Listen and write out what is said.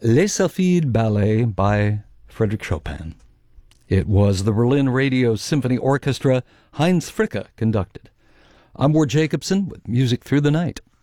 Les Sylphides Ballet by Frédéric Chopin. It was the Berlin Radio Symphony Orchestra. Heinz Fricke conducted. I'm Ward Jacobson with Music Through the Night.